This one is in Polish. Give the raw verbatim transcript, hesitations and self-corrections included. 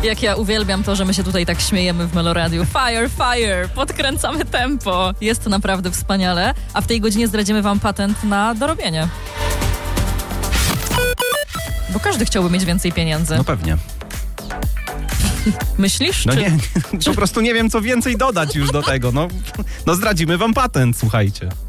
Jak ja uwielbiam to, że my się tutaj tak śmiejemy w Meloradiu. Fire, fire, podkręcamy tempo. Jest naprawdę wspaniale. A w tej godzinie zdradzimy wam patent na dorobienie. Bo każdy chciałby mieć więcej pieniędzy. No pewnie. Myślisz? No czy... nie, nie, po prostu nie wiem, co więcej dodać już do tego. No, no zdradzimy wam patent, słuchajcie.